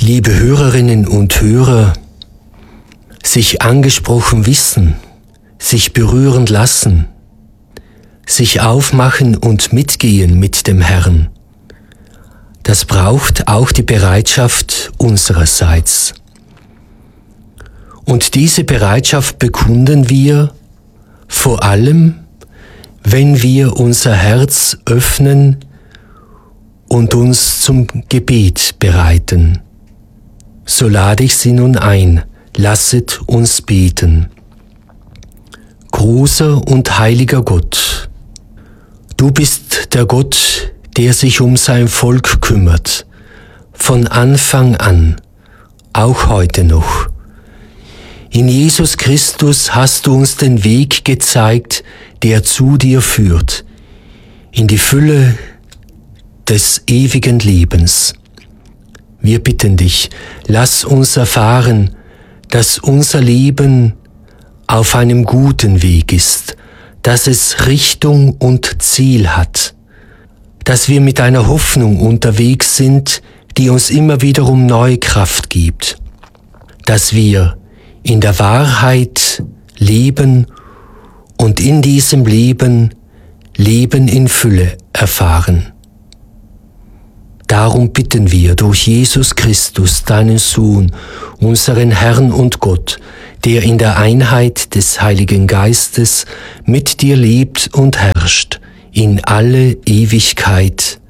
Liebe Hörerinnen und Hörer, sich angesprochen wissen, sich berühren lassen, sich aufmachen und mitgehen mit dem Herrn, das braucht auch die Bereitschaft unsererseits. Und diese Bereitschaft bekunden wir vor allem, wenn wir unser Herz öffnen und uns zum Gebet bereiten. So lade ich Sie nun ein, lasset uns beten. Großer und heiliger Gott, du bist der Gott, der sich um sein Volk kümmert, von Anfang an, auch heute noch. In Jesus Christus hast du uns den Weg gezeigt, der zu dir führt, in die Fülle des ewigen Lebens. Wir bitten dich, lass uns erfahren, dass unser Leben auf einem guten Weg ist, dass es Richtung und Ziel hat, dass wir mit einer Hoffnung unterwegs sind, die uns immer wiederum neue Kraft gibt, dass wir in der Wahrheit leben und in diesem Leben Leben in Fülle erfahren. Darum bitten wir durch Jesus Christus, deinen Sohn, unseren Herrn und Gott, der in der Einheit des Heiligen Geistes mit dir lebt und herrscht in alle Ewigkeit.